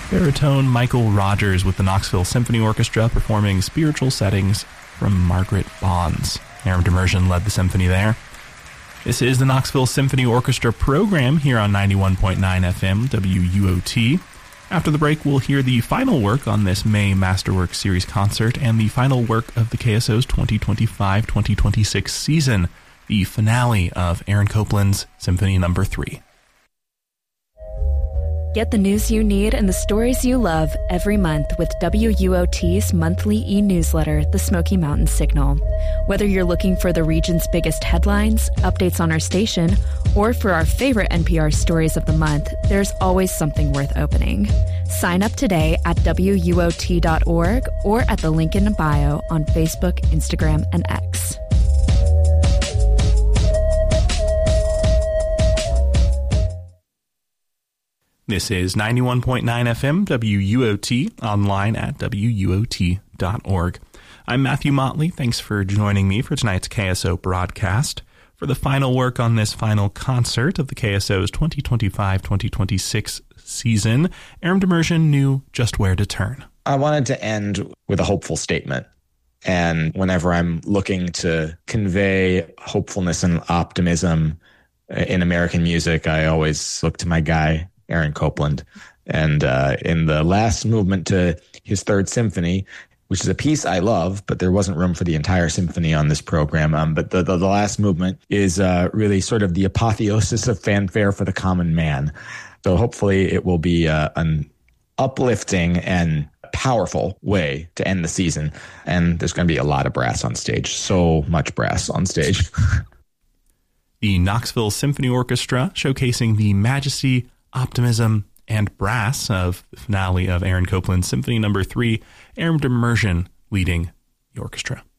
baritone Michael Rogers with the Knoxville Symphony Orchestra performing Spiritual Settings from Margaret Bonds. Aram Demirjian led the symphony there. This is the Knoxville Symphony Orchestra program here on 91.9 FM WUOT. After the break, we'll hear the final work on this May Masterworks Series concert and the final work of the KSO's 2025-2026 season, the finale of Aaron Copland's Symphony No. 3. Get the news you need and the stories you love every month with WUOT's monthly e-newsletter, The Smoky Mountain Signal. Whether you're looking for the region's biggest headlines, updates on our station, or for our favorite NPR stories of the month, there's always something worth opening. Sign up today at WUOT.org or at the link in bio on Facebook, Instagram, and X. This is 91.9 FM WUOT, online at WUOT.org. I'm Matthew Motley. Thanks for joining me for tonight's KSO broadcast. For the final work on this final concert of the KSO's 2025-2026 season, Aram Demirjian knew just where to turn. I wanted to end with a hopeful statement. And whenever I'm looking to convey hopefulness and optimism in American music, I always look to my guy, Aaron Copland. And in the last movement to his third symphony, which is a piece I love, but there wasn't room for the entire symphony on this program. But the last movement is really sort of the apotheosis of fanfare for the common man. So hopefully it will be an uplifting and powerful way to end the season. And there's going to be a lot of brass on stage. So much brass on stage. The Knoxville Symphony Orchestra showcasing the majesty, optimism, and brass of the finale of Aaron Copland's Symphony No. 3, Aram Demirjian leading the orchestra.